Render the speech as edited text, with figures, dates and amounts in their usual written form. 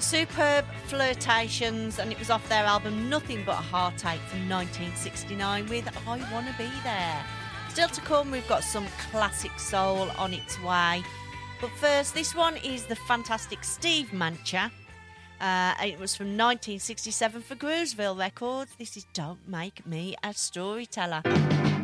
Superb Flirtations, and it was off their album Nothing But a Heartache from 1969 with I Wanna Be There. Still to come, we've got some classic soul on its way. But first, this one is the fantastic Steve Mancha. It was from 1967 for Groovesville Records. This is Don't Make Me a Storyteller.